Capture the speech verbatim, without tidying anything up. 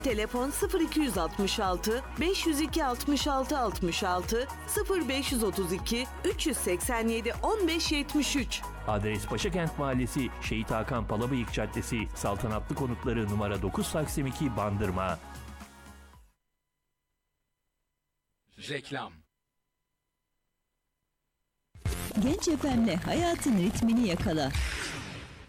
Telefon sıfır iki altı altı beş yüz iki altmış altı altmış altı sıfır beş otuz iki üç yüz seksen yedi on beş yetmiş üç. Adres Paşakent Mahallesi, Şehit Hakan Palabıyık Caddesi, Saltanatlı Konutları numara dokuz Taksim iki, Bandırma. Reklam. Genç Efem'le hayatın ritmini yakala.